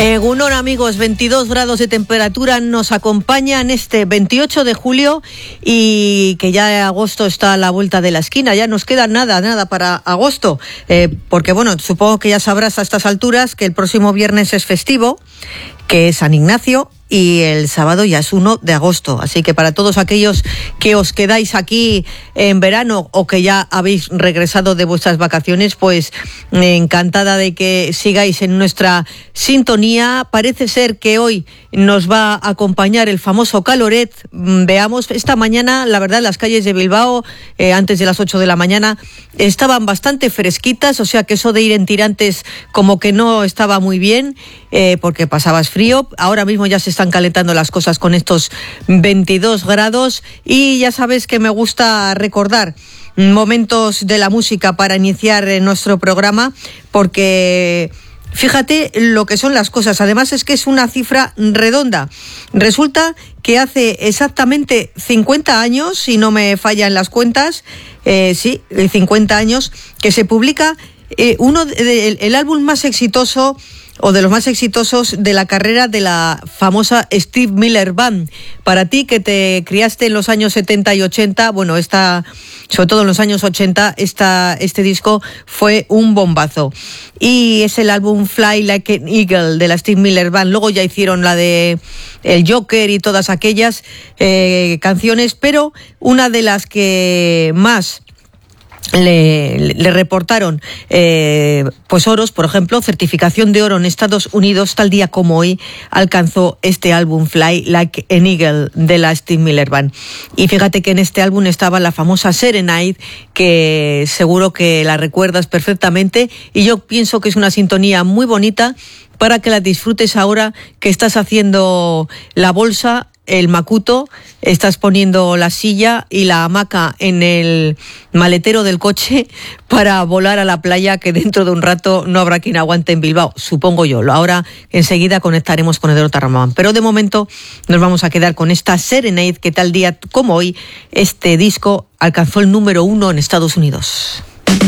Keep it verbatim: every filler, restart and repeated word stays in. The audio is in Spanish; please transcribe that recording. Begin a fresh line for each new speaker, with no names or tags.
Egunon, amigos, veintidós grados de temperatura nos acompañan este veintiocho de julio y que ya agosto está a la vuelta de la esquina. Ya nos queda nada, nada para agosto, eh, porque bueno, supongo que ya sabrás a estas alturas que el próximo viernes es festivo, que es San Ignacio, y el sábado ya es uno de agosto. Así que para todos aquellos que os quedáis aquí en verano o que ya habéis regresado de vuestras vacaciones, pues encantada de que sigáis en nuestra sintonía. Parece ser que hoy nos va a acompañar el famoso caloret. Veamos, esta mañana, la verdad, las calles de Bilbao, eh, antes de las ocho de la mañana, estaban bastante fresquitas, o sea que eso de ir en tirantes como que no estaba muy bien, eh, porque pasabas frío. Ahora mismo ya se están calentando las cosas con estos veintidós grados y ya sabes que me gusta recordar momentos de la música para iniciar nuestro programa, porque fíjate lo que son las cosas. Además es que es una cifra redonda. Resulta que hace exactamente cincuenta años, si no me fallan las cuentas, eh, sí, cincuenta años, que se publica eh, uno de, de, el, el álbum más exitoso o de los más exitosos de la carrera de la famosa Steve Miller Band. Para ti que te criaste en los años setenta y ochenta, bueno, esta, sobre todo en los años ochenta, esta, este disco fue un bombazo. Y es el álbum Fly Like an Eagle de la Steve Miller Band. Luego ya hicieron la de El Joker y todas aquellas eh, canciones, pero una de las que más Le, le reportaron eh, pues oros, por ejemplo, certificación de oro en Estados Unidos, tal día como hoy alcanzó este álbum Fly Like an Eagle de la Steve Miller Band. Y fíjate que en este álbum estaba la famosa Serenade, que seguro que la recuerdas perfectamente, y yo pienso que es una sintonía muy bonita para que la disfrutes ahora que estás haciendo la bolsa, el macuto, estás poniendo la silla y la hamaca en el maletero del coche para volar a la playa, que dentro de un rato no habrá quien aguante en Bilbao, supongo yo. Ahora enseguida conectaremos con Eduardo Tarramán, pero de momento nos vamos a quedar con esta Serenade, que tal día como hoy este disco alcanzó el número uno en Estados Unidos.